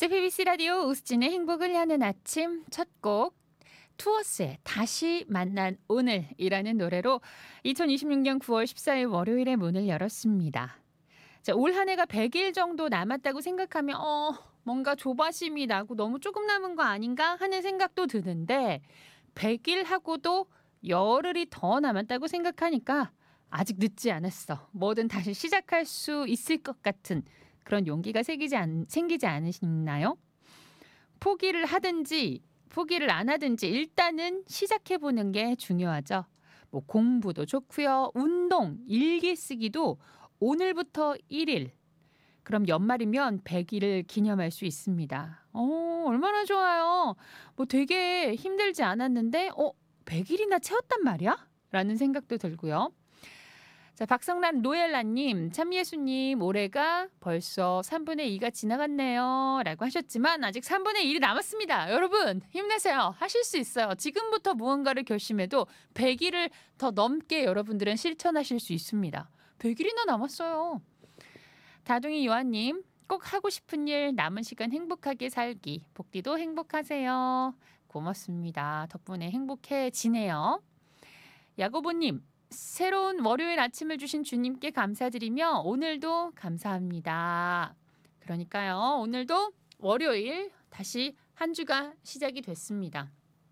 CBBC 라디오 우스진의 행복을 여는 아침 첫 곡 투어스의 다시 만난 오늘이라는 노래로 2026년 9월 14일 월요일에 문을 열었습니다. 자, 올 한 해가 100일 정도 남았다고 생각하면 뭔가 조바심이 나고 너무 조금 남은 거 아닌가 하는 생각도 드는데 100일 하고도 열흘이 더 남았다고 생각하니까 아직 늦지 않았어. 뭐든 다시 시작할 수 있을 것 같은 그런 용기가 생기지 않으시나요? 포기를 하든지 포기를 안 하든지 일단은 시작해보는 게 중요하죠. 뭐 공부도 좋고요. 운동, 일기 쓰기도 오늘부터 1일. 그럼 연말이면 100일을 기념할 수 있습니다. 얼마나 좋아요. 뭐 되게 힘들지 않았는데 100일이나 채웠단 말이야? 라는 생각도 들고요. 자, 박성란 노엘라님, 참예수님, 올해가 벌써 3분의 2가 지나갔네요. 라고 하셨지만 아직 3분의 1이 남았습니다. 여러분, 힘내세요. 하실 수 있어요. 지금부터 무언가를 결심해도 100일을 더 넘게 여러분들은 실천하실 수 있습니다. 100일이나 남았어요. 다둥이 요한님, 꼭 하고 싶은 일 남은 시간 행복하게 살기. 복디도 행복하세요. 고맙습니다. 덕분에 행복해지네요. 야고보님, 새로운 월요일 아침을 주신 주님께 감사드리며 오늘도 감사합니다. 그러니까요. 오늘도 월요일 다시 한 주가 시작이 됐습니다.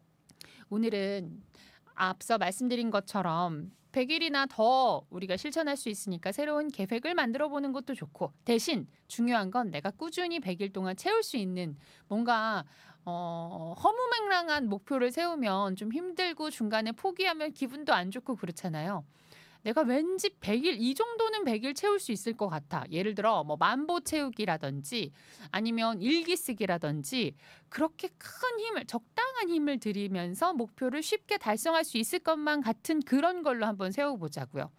오늘은 앞서 말씀드린 것처럼 100일이나 더 우리가 실천할 수 있으니까 새로운 계획을 만들어 보는 것도 좋고 대신 중요한 건 내가 꾸준히 100일 동안 채울 수 있는 뭔가 허무맹랑한 목표를 세우면 좀 힘들고 중간에 포기하면 기분도 안 좋고 그렇잖아요. 내가 왠지 100일 이 정도는 100일 채울 수 있을 것 같아. 예를 들어 뭐 만보 채우기라든지 아니면 일기 쓰기라든지 그렇게 큰 힘을 적당한 힘을 들이면서 목표를 쉽게 달성할 수 있을 것만 같은 그런 걸로 한번 세워보자고요.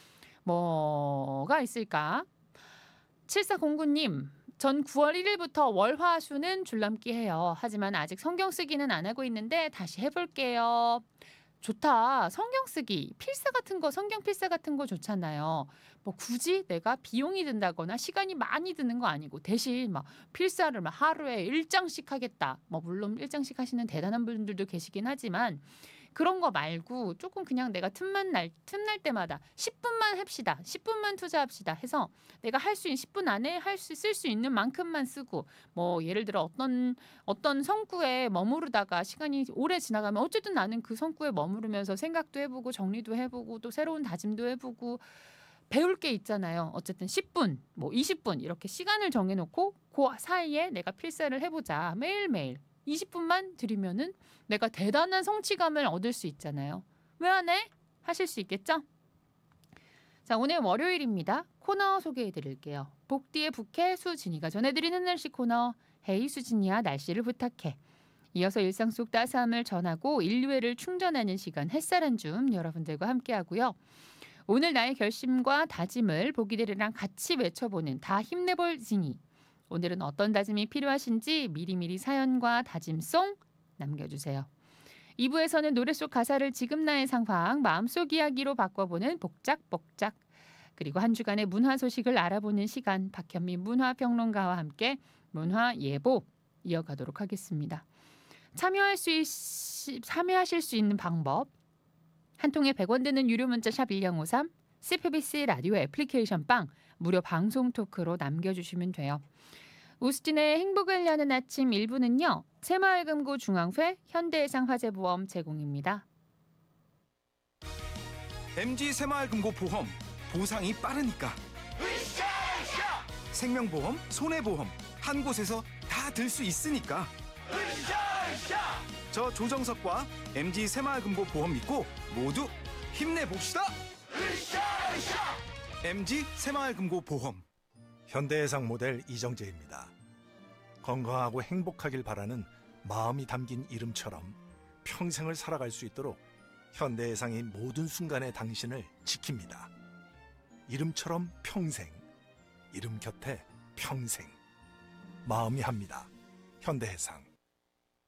뭐가 있을까? 7409님. 전 9월 1일부터 월화수는 줄넘기 해요. 하지만 아직 성경 쓰기는 안 하고 있는데 다시 해볼게요. 좋다. 성경 쓰기, 필사 같은 거, 성경 필사 같은 거 좋잖아요. 뭐 굳이 내가 비용이 든다거나 시간이 많이 드는 거 아니고 대신 막 필사를 막 하루에 1장씩 하겠다. 뭐 물론 1장씩 하시는 대단한 분들도 계시긴 하지만 그런 거 말고 조금 그냥 내가 틈날 때마다 10분만 합시다. 10분만 투자합시다 해서 내가 할 수 있는 10분 안에 쓸 수 있는 만큼만 쓰고 뭐 예를 들어 어떤 성구에 머무르다가 시간이 오래 지나가면 어쨌든 나는 그 성구에 머무르면서 생각도 해보고 정리도 해보고 또 새로운 다짐도 해보고 배울 게 있잖아요. 어쨌든 10분, 뭐 20분 이렇게 시간을 정해놓고 그 사이에 내가 필사를 해보자. 매일매일 20분만 들이면은 내가 대단한 성취감을 얻을 수 있잖아요. 왜 안 해? 하실 수 있겠죠? 자, 오늘 월요일입니다. 코너 소개해 드릴게요. 복디의 북해 수진이가 전해드리는 날씨 코너 헤이 수진이야 날씨를 부탁해. 이어서 일상 속 따스함을 전하고 인류애를 충전하는 시간 햇살 한 줌 여러분들과 함께하고요. 오늘 나의 결심과 다짐을 보기들이랑 같이 외쳐보는 다 힘내볼 진이. 오늘은 어떤 다짐이 필요하신지 미리미리 사연과 다짐송 남겨주세요. 2부에서는 노래 속 가사를 지금 나의 상황 마음속 이야기로 바꿔보는 복작복작. 그리고 한 주간의 문화 소식을 알아보는 시간 박현미 문화평론가와 함께 문화 예보 이어가도록 하겠습니다. 참여하실 수 있는 방법 한 통에 100원 드는 유료 문자 샵 1053 CBBC 라디오 애플리케이션 빵 무료 방송 토크로 남겨주시면 돼요. 우스틴의 행복을 여는 아침 1부는요. 새마을금고 중앙회 현대해상화재보험 제공입니다. MG 새마을금고 보험 보상이 빠르니까 생명보험, 손해보험 한 곳에서 다 들 수 있으니까 저 조정석과 MG 새마을금고 보험 믿고 모두 힘내봅시다. MG 새마을금고 보험 현대해상 모델 이정재입니다. 건강하고 행복하길 바라는 마음이 담긴 이름처럼 평생을 살아갈 수 있도록 현대해상이 모든 순간의 당신을 지킵니다. 이름처럼 평생, 이름 곁에 평생. 마음이 합니다. 현대해상.